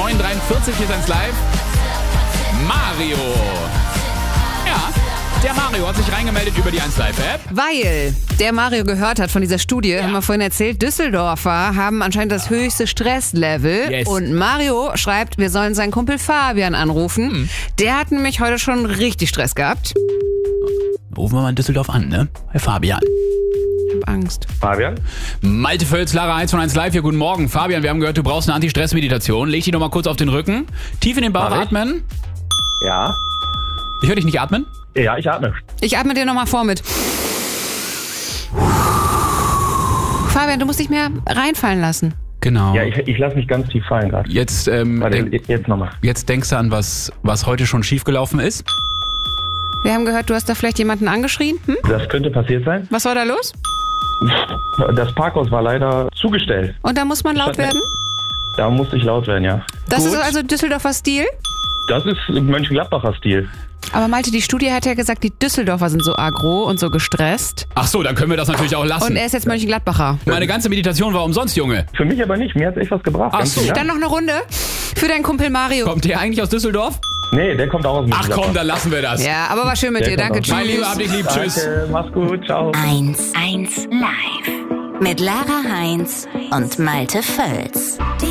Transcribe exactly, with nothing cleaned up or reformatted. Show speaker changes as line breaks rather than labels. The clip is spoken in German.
neun Uhr dreiundvierzig hier ist live. Mario. Ja, der Mario hat sich reingemeldet über die eins Live App.
Weil der Mario gehört hat von dieser Studie, ja. haben wir vorhin erzählt, Düsseldorfer haben anscheinend das höchste Stresslevel.
Yes.
Und Mario schreibt, wir sollen seinen Kumpel Fabian anrufen. Hm. Der hat nämlich heute schon richtig Stress gehabt.
Rufen wir mal in Düsseldorf an, ne? Bei Fabian.
Ich hab Angst.
Fabian?
Malte Völz, Lara eins von eins Live hier, guten Morgen. Fabian, wir haben gehört, du brauchst eine Anti-Stress-Meditation. Leg dich noch mal kurz auf den Rücken. Tief in den Bauch atmen.
Ja.
Ich höre dich nicht atmen?
Ja, ich atme.
Ich atme dir noch mal vor mit. Fabian, du musst dich mehr reinfallen lassen.
Genau.
Ja, ich, ich lasse mich ganz tief fallen gerade.
Jetzt, ähm,
Warte,
denk,
jetzt nochmal.
Jetzt denkst du an, was, was heute schon schiefgelaufen ist?
Wir haben gehört, du hast da vielleicht jemanden angeschrien. Hm?
Das könnte passiert sein.
Was war da los?
Das Parkhaus war leider zugestellt.
Und da muss man laut werden?
Da musste ich laut werden, ja.
Das
Gut.
ist also Düsseldorfer Stil?
Das ist Mönchengladbacher Stil.
Aber Malte, die Studie hat ja gesagt, die Düsseldorfer sind so aggro und so gestresst.
Ach so, dann können wir das natürlich auch lassen.
Und er ist jetzt Mönchengladbacher.
Meine ganze Meditation war umsonst, Junge.
Für mich aber nicht. Mir hat es echt was gebracht.
Ach
Ganz
so.
viel, ja.
Dann noch eine Runde für deinen Kumpel Mario.
Kommt der eigentlich aus Düsseldorf?
Nee, der kommt auch aus
Ach
Mönchengladbach.
komm, dann lassen wir das.
Ja, aber war schön mit
Der
dir.
kommt
Danke,
auch.
tschüss.
Mein Lieber, hab dich lieb. Tschüss.
Danke, mach's gut, ciao.
eins eins Live mit Lara Heinz und Malte Völz.